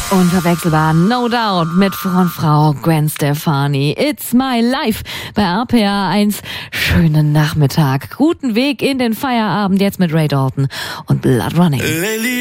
Unverwechselbar, no doubt, mit Frontfrau Gwen Stefani. It's my life bei RPA 1. Schönen Nachmittag, guten Weg in den Feierabend jetzt mit Ray Dalton und Blood Running.